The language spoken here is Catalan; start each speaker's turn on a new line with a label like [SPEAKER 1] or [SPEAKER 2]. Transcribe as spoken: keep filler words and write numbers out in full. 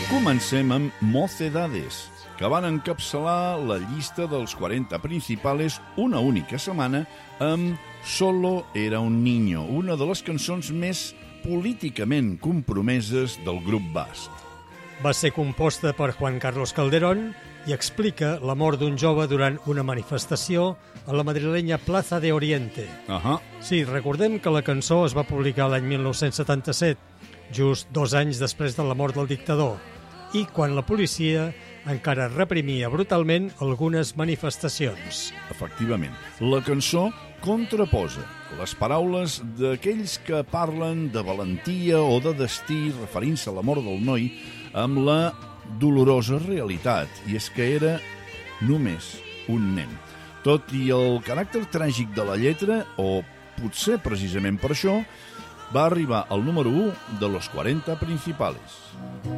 [SPEAKER 1] Comencem amb Mocedades, que van encapçalar la llista dels quaranta principales una única setmana amb Solo era un niño, una de les cançons més políticament compromeses del grup basc.
[SPEAKER 2] Va ser composta per Juan Carlos Calderón i explica la mort d'un jove durant una manifestació a la madrilenya Plaza de Oriente.
[SPEAKER 1] Ahà.
[SPEAKER 2] Sí, recordem que la cançó es va publicar l'any mil nou-cents setanta-set, just dos anys després de la mort del dictador, i quan la policia encara reprimia brutalment algunes manifestacions.
[SPEAKER 1] Efectivament, la cançó contraposa les paraules d'aquells que parlen de valentia o de destí referint-se a la mort del noi amb la dolorosa realitat, i és que era només un nen. Tot i el caràcter tràgic de la lletra, o potser precisament per això, va arribar al número u de los quaranta principales.